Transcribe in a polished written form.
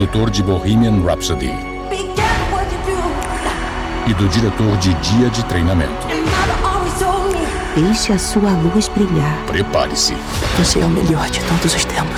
Autor de Bohemian Rhapsody e do diretor de Dia de Treinamento. Deixe a sua luz brilhar. Prepare-se. Você é o melhor de todos os tempos.